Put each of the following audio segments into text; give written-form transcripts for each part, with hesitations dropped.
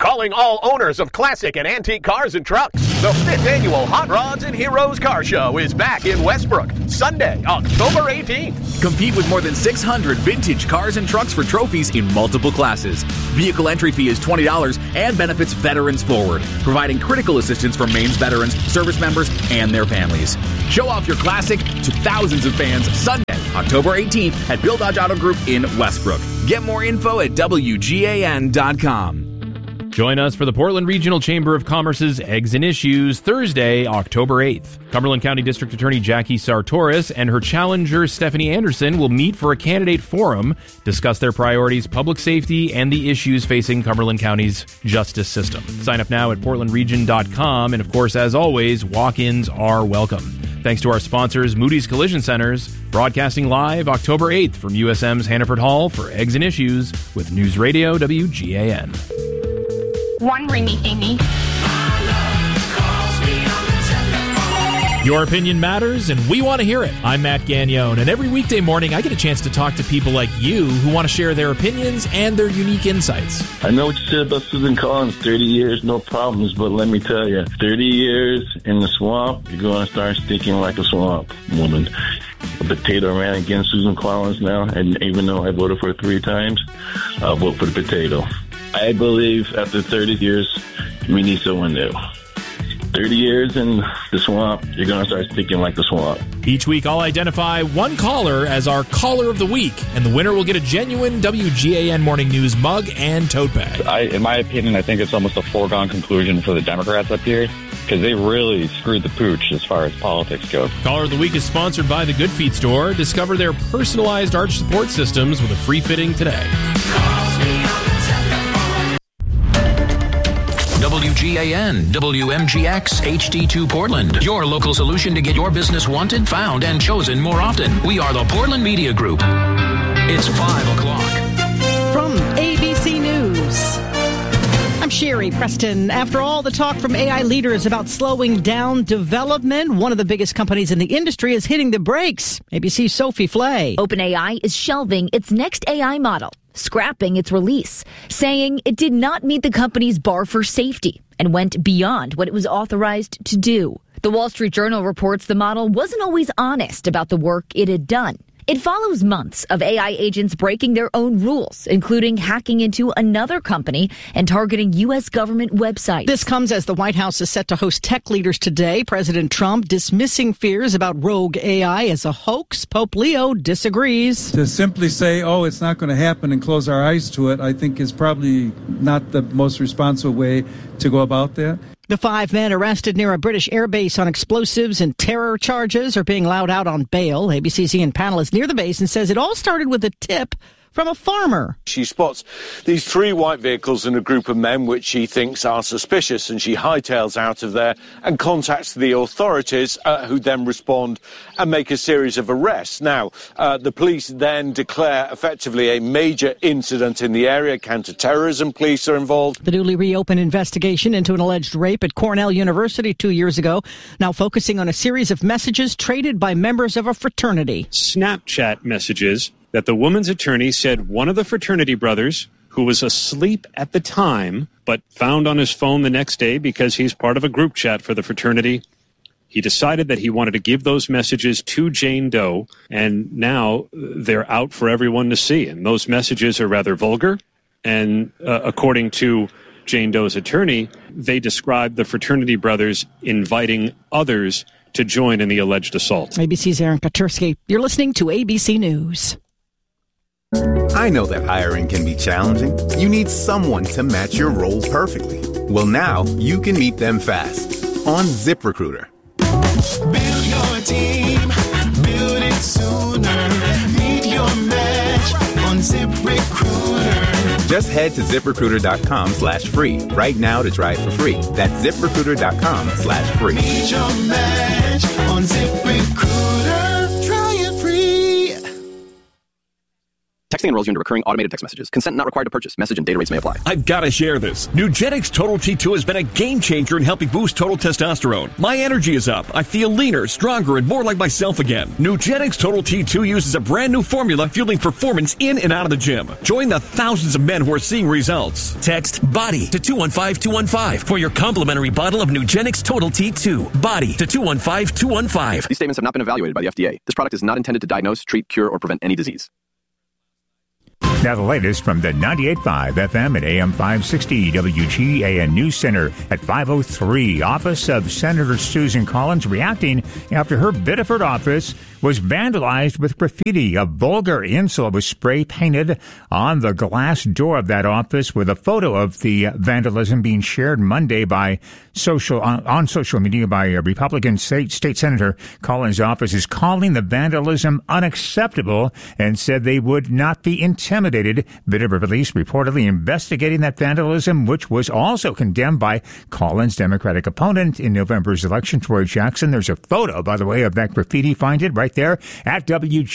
Calling all owners of classic and antique cars and trucks. The 5th annual Hot Rods and Heroes Car Show is back in Westbrook, Sunday, October 18th. Compete with more than 600 vintage cars and trucks for trophies in multiple classes. Vehicle entry fee is $20 and benefits Veterans Forward, providing critical assistance for Maine's veterans, service members, and their families. Show off your classic to thousands of fans Sunday, October 18th at Bill Dodge Auto Group in Westbrook. Get more info at WGAN.com. Join us for the Portland Regional Chamber of Commerce's Eggs and Issues, Thursday, October 8th. Cumberland County District Attorney Jackie Sartoris and her challenger Stephanie Anderson will meet for a candidate forum, discuss their priorities, public safety, and the issues facing Cumberland County's justice system. Sign up now at portlandregion.com, and of course, as always, walk-ins are welcome. Thanks to our sponsors, Moody's Collision Centers, broadcasting live October 8th from USM's Hannaford Hall for Eggs and Issues with News Radio WGAN. One ring me, Amy. Your opinion matters, and we want to hear it. I'm Matt Gagnone, and every weekday morning I get a chance to talk to people like you who want to share their opinions and their unique insights. I know what you said about Susan Collins, 30 years, no problems, but let me tell you, 30 years in the swamp, you're going to start stinking like a swamp, woman. A potato ran against Susan Collins now, and even though I voted for her 3 times, I'll vote for the potato. I believe after 30 years, we need someone new. 30 years in the swamp, you're going to start stinking like the swamp. Each week, I'll identify one caller as our Caller of the Week, and the winner will get a genuine WGAN Morning News mug and tote bag. In my opinion, I think it's almost a foregone conclusion for the Democrats up here, because they really screwed the pooch as far as politics go. Caller of the Week is sponsored by the Good Feet Store. Discover their personalized arch support systems with a free fitting today. WGAN, WMGX, HD2 Portland. Your local solution to get your business wanted, found, and chosen more often. We are the Portland Media Group. It's 5 o'clock. From ABC News, I'm Sherry Preston. After all the talk from AI leaders about slowing down development, one of the biggest companies in the industry is hitting the brakes. ABC's Sophie Flay. OpenAI is shelving its next AI model, scrapping its release, saying it did not meet the company's bar for safety and went beyond what it was authorized to do. The Wall Street Journal reports the model wasn't always honest about the work it had done. It follows months of AI agents breaking their own rules, including hacking into another company and targeting U.S. government websites. This comes as the White House is set to host tech leaders today. President Trump dismissing fears about rogue AI as a hoax. Pope Leo disagrees. To simply say, oh, it's not going to happen and close our eyes to it, I think is probably not the most responsible way to go about that. The 5 men arrested near a British airbase on explosives and terror charges are being allowed out on bail. ABC's Ian Pannell is near the base and says it all started with a tip from a farmer. She spots these 3 white vehicles and a group of men which she thinks are suspicious, and she hightails out of there and contacts the authorities, who then respond and make a series of arrests. Now, the police then declare effectively a major incident in the area. Counter-terrorism police are involved. The newly reopened investigation into an alleged rape at Cornell University 2 years ago, now focusing on a series of messages traded by members of a fraternity. Snapchat messages that the woman's attorney said one of the fraternity brothers, who was asleep at the time, but found on his phone the next day because he's part of a group chat for the fraternity, he decided that he wanted to give those messages to Jane Doe, and now they're out for everyone to see. And those messages are rather vulgar, and according to Jane Doe's attorney, they describe the fraternity brothers inviting others to join in the alleged assault. ABC's Aaron Katursky. You're listening to ABC News. I know that hiring can be challenging. You need someone to match your role perfectly. Well, now you can meet them fast on ZipRecruiter. Build your team, build it sooner. Meet your match on ZipRecruiter. Just head to ZipRecruiter.com/free right now to try it for free. That's ZipRecruiter.com/free. Meet your match on ZipRecruiter. Try it free. Text Texting enrolls you into recurring automated text messages. Consent not required to purchase. Message and data rates may apply. I've got to share this. Nugenix Total T2 has been a game changer in helping boost total testosterone. My energy is up. I feel leaner, stronger, and more like myself again. Nugenix Total T2 uses a brand new formula fueling performance in and out of the gym. Join the thousands of men who are seeing results. Text BODY to 215-215 for your complimentary bottle of Nugenix Total T2. BODY to 215-215. These statements have not been evaluated by the FDA. This product is not intended to diagnose, treat, cure, or prevent any disease. Now the latest from the 98.5 FM and AM 560 WGAN News Center at 5:03. Office of Senator Susan Collins reacting after her Biddeford office was vandalized with graffiti. A vulgar insult was spray painted on the glass door of that office, with a photo of the vandalism being shared Monday by on social media by a Republican State Senator. Collins' office is calling the vandalism unacceptable and said they would not be intimidated. Biddeford police reportedly investigating that vandalism, which was also condemned by Collins' Democratic opponent in November's election, Troy Jackson. There's a photo, by the way, of that graffiti. Find it right there at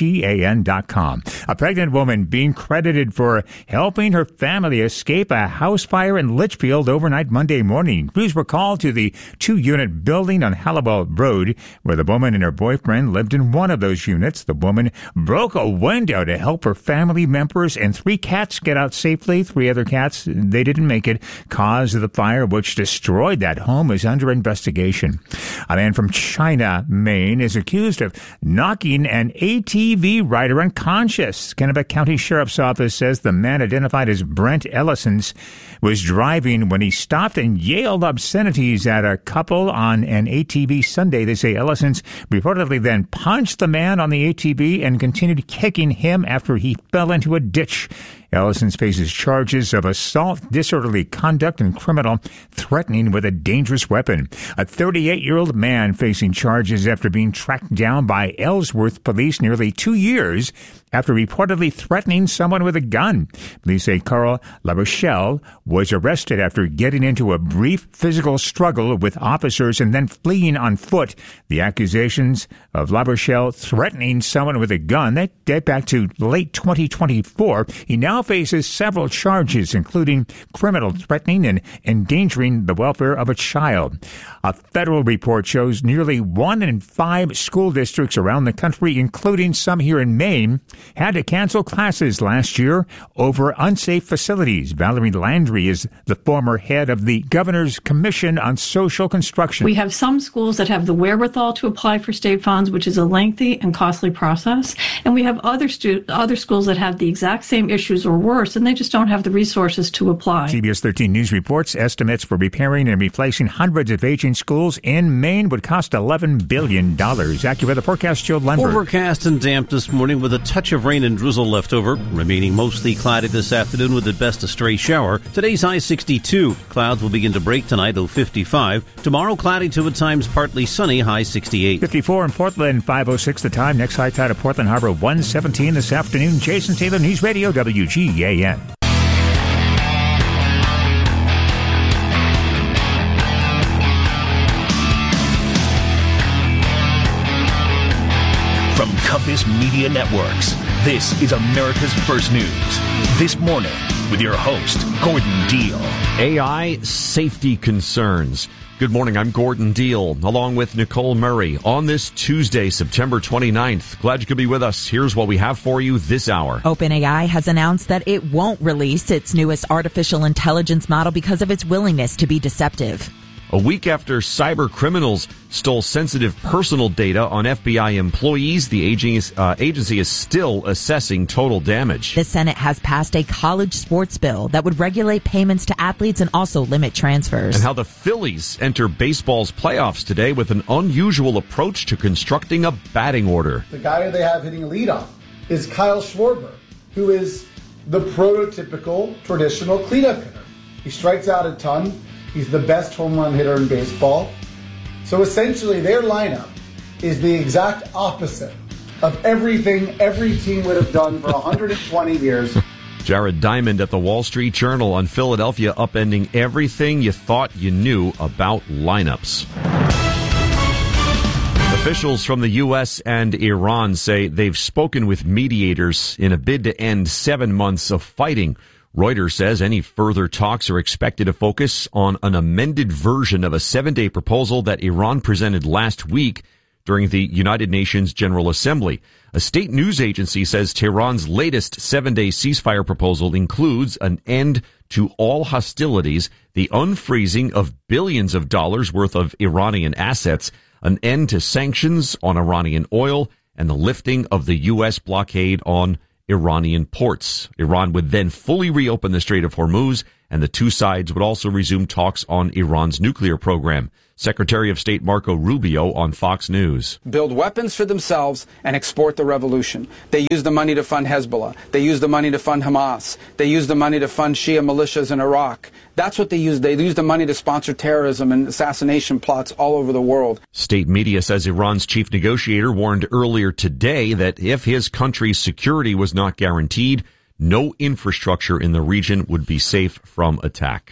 WGAN.com. A pregnant woman being credited for helping her family escape a house fire in Litchfield overnight Monday morning. Crews were called to the 2-unit building on Hallowell Road, where the woman and her boyfriend lived in one of those units. The woman broke a window to help her family members and 3 cats get out safely. 3 other cats, they didn't make it. Cause of the fire, which destroyed that home, is under investigation. A man from China, Maine, is accused of knocking an ATV rider unconscious. Kennebec County Sheriff's Office says the man, identified as Brent Ellison, was driving when he stopped and yelled obscenities at a couple on an ATV Sunday. They say Ellison reportedly then punched the man on the ATV and continued kicking him after he fell into a ditch. Ellison faces charges of assault, disorderly conduct, and criminal threatening with a dangerous weapon. A 38-year-old man facing charges after being tracked down by Ellsworth police nearly 2 years after reportedly threatening someone with a gun. Police say Carl LaRochelle was arrested after getting into a brief physical struggle with officers and then fleeing on foot. The accusations of LaRochelle threatening someone with a gun, that date back to late 2024. He now faces several charges, including criminal threatening and endangering the welfare of a child. A federal report shows nearly 1 in 5 school districts around the country, including some here in Maine, had to cancel classes last year over unsafe facilities. Valerie Landry is the former head of the Governor's Commission on Social Construction. We have some schools that have the wherewithal to apply for state funds, which is a lengthy and costly process. And we have other schools that have the exact same issues or worse, and they just don't have the resources to apply. CBS 13 News reports estimates for repairing and replacing hundreds of aging schools in Maine would cost $11 billion. AccuWeather forecast, Joe Lundberg. Overcast and damp this morning with a touch of rain and drizzle left over. Remaining mostly cloudy this afternoon with at best a stray shower. Today's high 62. Clouds will begin to break tonight, low 55. Tomorrow cloudy to at times partly sunny, high 68. 54 in Portland, 5:06 the time. Next high tide at Portland Harbor, 117 this afternoon. Jason Taylor, News Radio, WGAN. From Compass Media Networks, this is America's First News. This morning, with your host, Gordon Deal. AI safety concerns. Good morning, I'm Gordon Deal, along with Nicole Murray, on this Tuesday, September 29th. Glad you could be with us. Here's what we have for you this hour. OpenAI has announced that it won't release its newest artificial intelligence model because of its willingness to be deceptive. A week after cyber criminals stole sensitive personal data on FBI employees, the agency is still assessing total damage. The Senate has passed a college sports bill that would regulate payments to athletes and also limit transfers. And how the Phillies enter baseball's playoffs today with an unusual approach to constructing a batting order. The guy they have hitting a leadoff is Kyle Schwarber, who is the prototypical traditional cleanup hitter. He strikes out a ton. He's the best home run hitter in baseball. So essentially, their lineup is the exact opposite of everything every team would have done for 120 years. Jared Diamond at the Wall Street Journal on Philadelphia upending everything you thought you knew about lineups. The Officials from the U.S. and Iran say they've spoken with mediators in a bid to end 7 months of fighting. Reuters says any further talks are expected to focus on an amended version of a 7-day proposal that Iran presented last week during the United Nations General Assembly. A state news agency says Tehran's latest 7-day ceasefire proposal includes an end to all hostilities, the unfreezing of billions of dollars worth of Iranian assets, an end to sanctions on Iranian oil, and the lifting of the U.S. blockade on Iranian ports. Iran would then fully reopen the Strait of Hormuz, and the two sides would also resume talks on Iran's nuclear program. Secretary of State Marco Rubio on Fox News. Build weapons for themselves and export the revolution. They use the money to fund Hezbollah. They use the money to fund Hamas. They use the money to fund Shia militias in Iraq. That's what they use. They use the money to sponsor terrorism and assassination plots all over the world. State media says Iran's chief negotiator warned earlier today that if his country's security was not guaranteed, no infrastructure in the region would be safe from attack.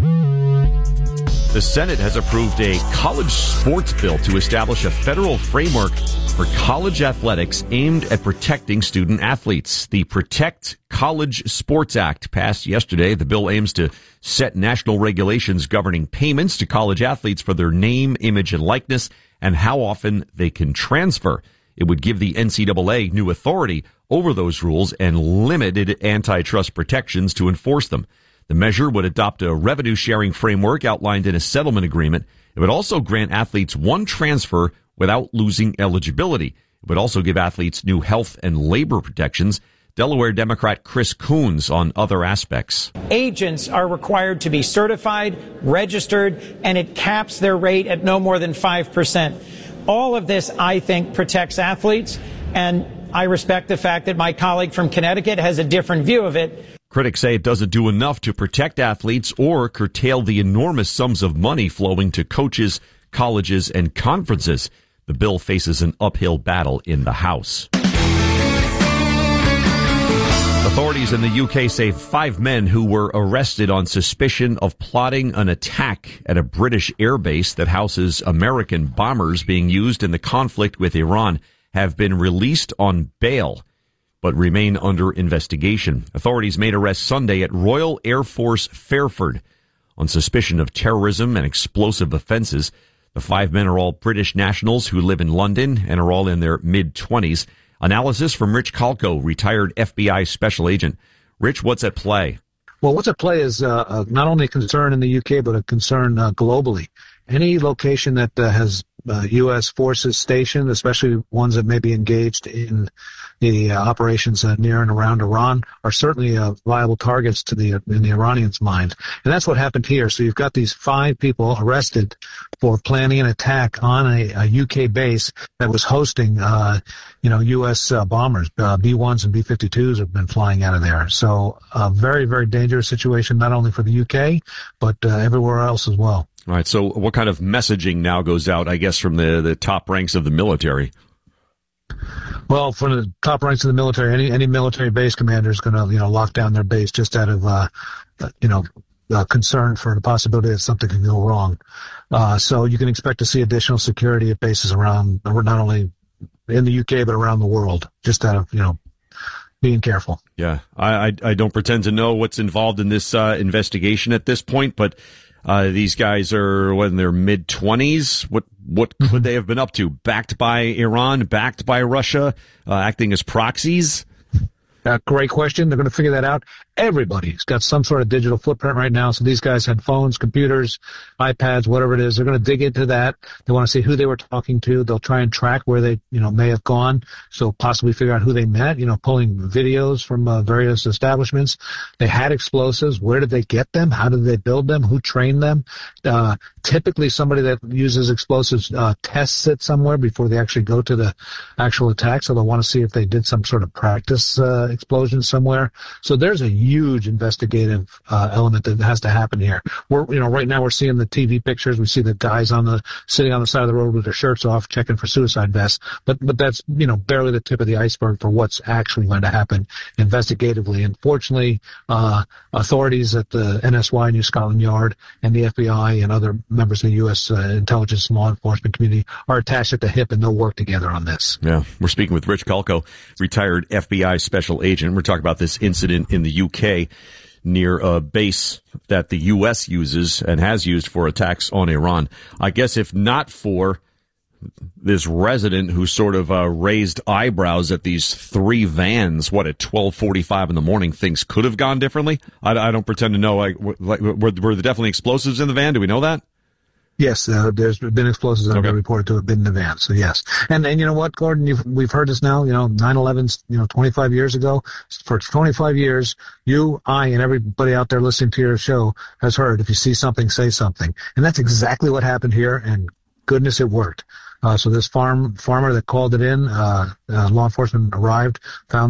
The Senate has approved a college sports bill to establish a federal framework for college athletics aimed at protecting student athletes. The Protect College Sports Act passed yesterday. The bill aims to set national regulations governing payments to college athletes for their name, image, and likeness, and how often they can transfer. It would give the NCAA new authority over those rules and limited antitrust protections to enforce them. The measure would adopt a revenue-sharing framework outlined in a settlement agreement. It would also grant athletes one transfer without losing eligibility. It would also give athletes new health and labor protections. Delaware Democrat Chris Coons on other aspects. Agents are required to be certified, registered, and it caps their rate at no more than 5%. All of this, I think, protects athletes, and I respect the fact that my colleague from Connecticut has a different view of it. Critics say it doesn't do enough to protect athletes or curtail the enormous sums of money flowing to coaches, colleges, and conferences. The bill faces an uphill battle in the House. Authorities in the UK say 5 men who were arrested on suspicion of plotting an attack at a British airbase that houses American bombers being used in the conflict with Iran have been released on bail, but remain under investigation. Authorities made arrests Sunday at Royal Air Force Fairford on suspicion of terrorism and explosive offenses. The 5 men are all British nationals who live in London and are all in their mid-20s. Analysis from Rich Kalko, retired FBI special agent. Rich, what's at play? Well, what's at play is not only a concern in the UK, but a concern globally. Any location that has U.S. forces stationed, especially ones that may be engaged in the operations near and around Iran, are certainly viable targets to in the Iranians' mind. And that's what happened here. So you've got these 5 people arrested for planning an attack on a UK base that was hosting, U.S. bombers. B-1s and B-52s have been flying out of there. So a very, very dangerous situation, not only for the UK, but everywhere else as well. All right, so what kind of messaging now goes out, I guess, from the top ranks of the military? Well, from the top ranks of the military, any military base commander is going to, lock down their base just out of, concern for the possibility that something can go wrong. So you can expect to see additional security at bases around, not only in the UK, but around the world, just out of, being careful. Yeah, I don't pretend to know what's involved in this investigation at this point, but these guys are in their mid-20s. What could they have been up to? Backed by Iran, backed by Russia, acting as proxies? Great question. They're going to figure that out. Everybody's got some sort of digital footprint right now. So these guys had phones, computers, iPads, whatever it is. They're going to dig into that. They want to see who they were talking to. They'll try and track where they, may have gone. So possibly figure out who they met, pulling videos from various establishments. They had explosives. Where did they get them? How did they build them? Who trained them? Typically somebody that uses explosives tests it somewhere before they actually go to the actual attack. So they'll want to see if they did some sort of practice explosion somewhere. So there's a huge investigative element that has to happen here. Right now we're seeing the TV pictures. We see the guys sitting on the side of the road with their shirts off, checking for suicide vests. But that's, barely the tip of the iceberg for what's actually going to happen investigatively. Unfortunately, authorities at the NSY, New Scotland Yard, and the FBI and other members of the U.S. intelligence and law enforcement community are attached at the hip, and they'll work together on this. Yeah, we're speaking with Rich Kulko, retired FBI special agent. We're talking about this incident in the UK near a base that the U.S. uses and has used for attacks on Iran. I guess if not for this resident who sort of raised eyebrows at these 3 vans, at 12:45 in the morning, things could have gone differently. I don't pretend to know. Were there definitely explosives in the van? Do we know that? Yes, there's been explosives that have been reported to have been in the van. So yes, and you know what, Gordon, we've heard this now. 9/11's 25 years ago. For 25 years, you, I, and everybody out there listening to your show has heard, if you see something, say something, and that's exactly what happened here. And goodness, it worked. So this farmer that called it in, law enforcement arrived, found